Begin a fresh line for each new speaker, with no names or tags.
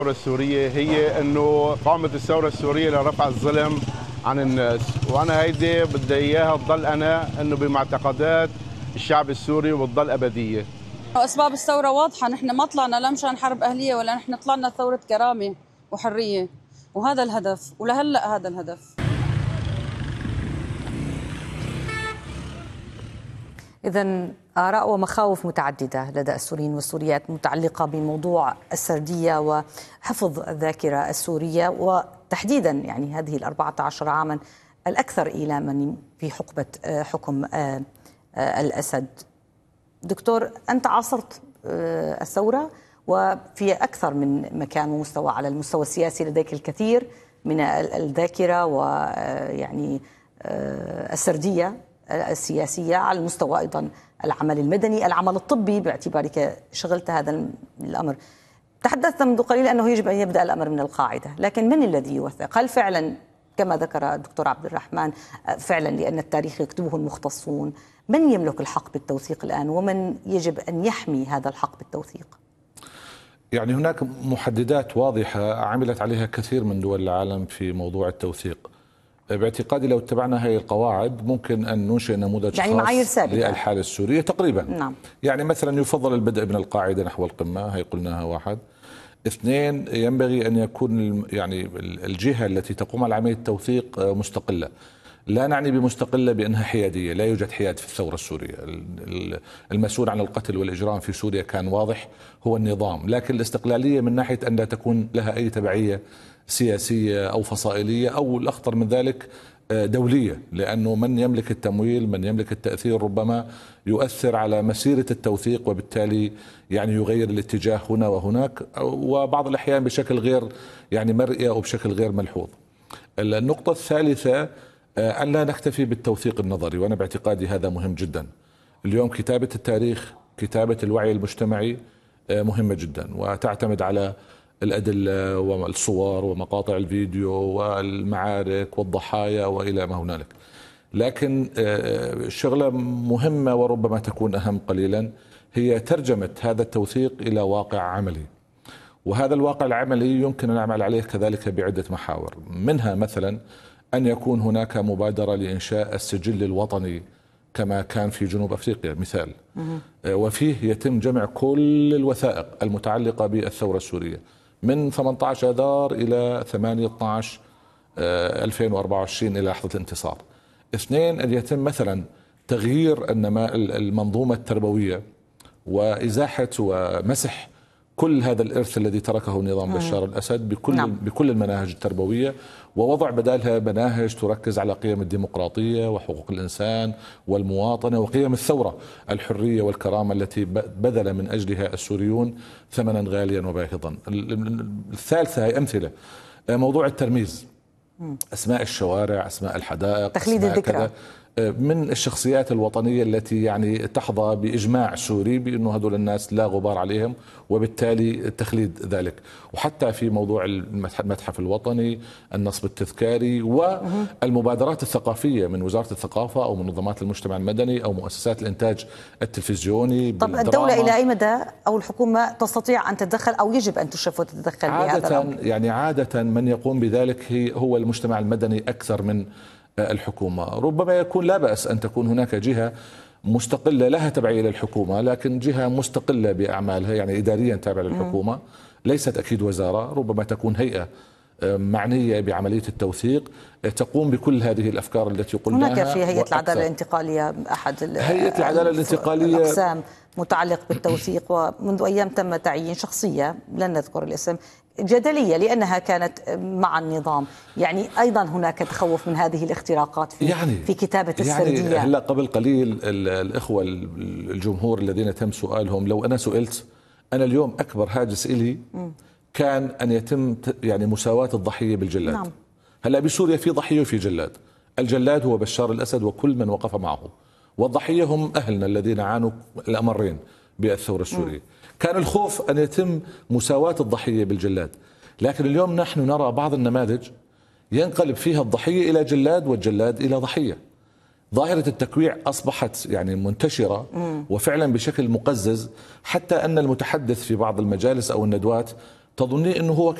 الثورة السورية هي انه قامت الثورة السورية لرفع الظلم عن الناس، وانا هيدي بدي اياها تضل انا انه بمعتقدات الشعب السوري وتضل ابدية.
اسباب الثورة واضحة، نحن ما طلعنا لا مشان حرب اهلية ولا نحن طلعنا ثورة كرامة وحرية، وهذا الهدف ولهلا هذا الهدف.
إذا آراء ومخاوف متعددة لدى السوريين والسوريات متعلقة بموضوع السردية وحفظ الذاكرة السورية، وتحديدا يعني هذه ال14 عاما الأكثر إيلاما في حقبة حكم الأسد. دكتور، أنت عاصرت الثورة وفي أكثر من مكان ومستوى. على المستوى السياسي لديك الكثير من الذاكرة ويعني السردية السياسية، على المستوى أيضا العمل المدني، العمل الطبي باعتبارك شغلت هذا الأمر. تحدثت منذ قليل أنه يجب أن يبدأ الأمر من القاعدة، لكن من الذي يوثق؟ هل فعلا كما ذكر الدكتور عبد الرحمن فعلا لأن التاريخ يكتبه المختصون، من يملك الحق بالتوثيق الآن ومن يجب أن يحمي هذا الحق بالتوثيق؟
يعني هناك محددات واضحة عملت عليها كثير من دول العالم في موضوع التوثيق. باعتقادي لو اتبعنا هذه القواعد ممكن أن ننشئ نموذج
يعني معايير ثابتة
للحالة السورية تقريبا.
نعم.
يعني مثلا يفضل البدء من القاعدة نحو القمة، هي قلناها واحد. اثنين، ينبغي أن يكون يعني الجهة التي تقوم على عملية التوثيق مستقلة. لا نعني بمستقلة بأنها حيادية، لا يوجد حياد في الثورة السورية. المسؤول عن القتل والإجرام في سوريا كان واضح، هو النظام، لكن الاستقلالية من ناحية أن لا تكون لها أي تبعية سياسية أو فصائلية أو الأخطر من ذلك دولية، لأنه من يملك التمويل، من يملك التأثير، ربما يؤثر على مسيرة التوثيق وبالتالي يعني يغير الاتجاه هنا وهناك، وبعض الأحيان بشكل غير يعني مرئي أو بشكل غير ملحوظ. النقطة الثالثة أن لا نكتفي بالتوثيق النظري، وأنا باعتقادي هذا مهم جدا. اليوم كتابة التاريخ، كتابة الوعي المجتمعي مهمة جدا، وتعتمد على الأدلة والصور ومقاطع الفيديو والمعارك والضحايا وإلى ما هنالك. لكن شغلة مهمة وربما تكون أهم قليلا هي ترجمة هذا التوثيق إلى واقع عملي، وهذا الواقع العملي يمكن أن نعمل عليه كذلك بعدة محاور. منها مثلا أن يكون هناك مبادرة لإنشاء السجل الوطني كما كان في جنوب أفريقيا مثال، وفيه يتم جمع كل الوثائق المتعلقة بالثورة السورية من 18 آذار إلى 8/12/2024 إلى لحظة الانتصار. اثنين، أن يتم مثلا تغيير المنظومة التربوية وإزاحة ومسح كل هذا الإرث الذي تركه نظام بشار الأسد بكل المناهج التربوية، ووضع بدالها مناهج تركز على قيم الديمقراطية وحقوق الإنسان والمواطنة وقيم الثورة، الحرية والكرامة التي بذل من أجلها السوريون ثمنا غاليا وباهظا. الثالثة هي أمثلة، موضوع الترميز، أسماء الشوارع، أسماء الحدائق،
تخليد الذكرى
من الشخصيات الوطنية التي يعني تحظى بإجماع سوري بأنه هذول الناس لا غبار عليهم، وبالتالي تخليد ذلك. وحتى في موضوع المتحف الوطني، النصب التذكاري، والمبادرات الثقافية من وزارة الثقافة أو منظمات المجتمع المدني أو مؤسسات الإنتاج التلفزيوني.
طب الدولة إلى أي مدى أو الحكومة تستطيع أن تتدخل أو يجب أن تشرف وتتدخل بهذا الأمر؟
يعني عادة من يقوم بذلك هو المجتمع المدني أكثر من الحكومة. ربما يكون لا بأس أن تكون هناك جهة مستقلة لها تبعية للحكومة، لكن جهة مستقلة بأعمالها، يعني إداريا تابعة للحكومة، ليست أكيد وزارة، ربما تكون هيئة معنية بعملية التوثيق تقوم بكل هذه الأفكار التي قلناها.
هناك في هيئة العدالة الانتقالية أحد
هيئة العدالة الانتقالية
الأقسام متعلق بالتوثيق، ومنذ أيام تم تعيين شخصية لن نذكر الاسم جدلية لأنها كانت مع النظام. يعني أيضا هناك تخوف من هذه الاختراقات في كتابة السردية.
يعني هلا قبل قليل الإخوة الجمهور الذين تم سؤالهم، لو أنا سئلت أنا اليوم أكبر هاجس إلي كان أن يتم يعني مساواة الضحية بالجلاد.
نعم.
هلا بسوريا في ضحية وفي جلاد. الجلاد هو بشار الأسد وكل من وقف معه، والضحية هم أهلنا الذين عانوا الأمرين بالثورة السورية. كان الخوف أن يتم مساواة الضحية بالجلاد، لكن اليوم نحن نرى بعض النماذج ينقلب فيها الضحية إلى جلاد والجلاد إلى ضحية. ظاهرة التكويع أصبحت يعني منتشرة وفعلا بشكل مقزز، حتى أن المتحدث في بعض المجالس أو الندوات تظنين أنه هو